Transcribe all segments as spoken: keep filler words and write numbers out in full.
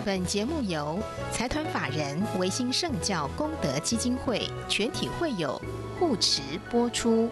本节目由财团法人维新圣教功德基金会全体会友护持播出。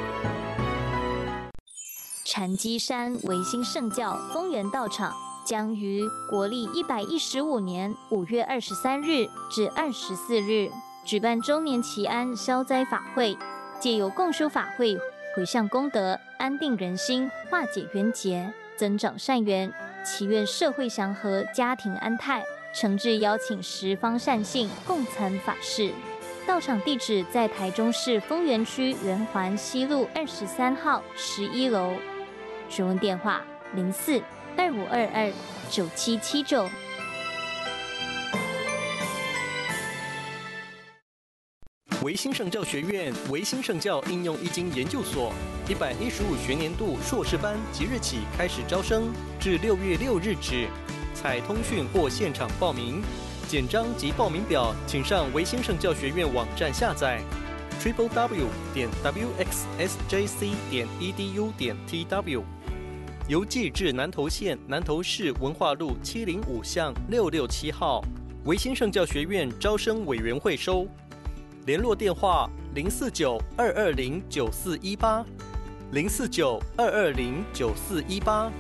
禅机山维新圣教丰源道场将于国历一百一十五年五月二十三日至二十四日举办周年祈安消灾法会，借由共修法会，回向功德，安定人心，化解冤结，增长善缘，祈愿社会祥和，家庭安泰。诚挚邀请十方善信共参法事。道场地址在台中市丰原区圆环西路二十三号十一楼。询问电话：零四二五二二九七七九。 维新圣教学院维新圣教应用易经研究所一百一十五学年度硕士班即日起开始招生，至六月六日止，采通讯或现场报名。简章及报名表，请上维新圣教学院网站下载 triple w 点 w x s j c 点 e d u 点 t w。邮寄至南投县南投市文化路七零五巷六六七号，维新圣教学院招生委员会收。联络电话：零四九二二零九四一八，零四九二二零九四一八。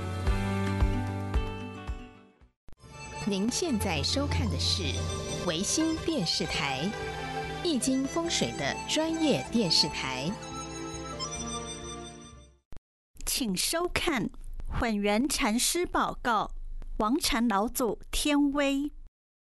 您现在收看的是维新电视台，易经风水的专业电视台。 请收看混元禅师宝告，王禅老祖天威。